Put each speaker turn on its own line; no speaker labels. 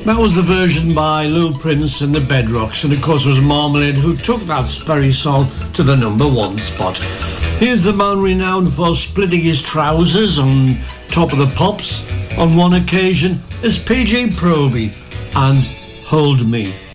That was the version by Lil Prince and the Bedrocks, and of course it was Marmalade who took that very song to the #1 spot. Here's the man renowned for splitting his trousers on Top of the Pops on one occasion as PJ Proby and Hold Me.